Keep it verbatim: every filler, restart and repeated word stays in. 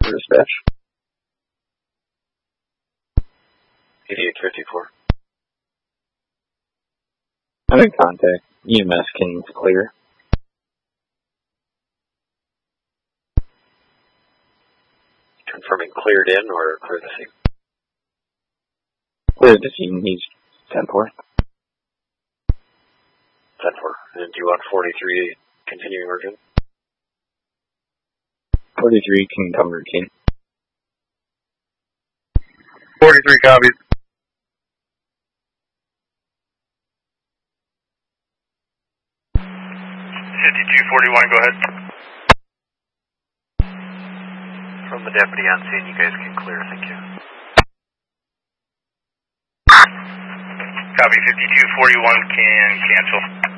for dispatch. eighty-eight fifty-four. I'm in contact. E M S can clear. Confirming cleared in or clear the scene? Clear the scene. He's ten four. ten four. And do you want forty-three continuing urgent? forty-three can come routine. forty-three copies. fifty-two forty-one, go ahead. From the deputy on scene, you guys can clear, thank you. Copy, fifty-two forty-one can cancel.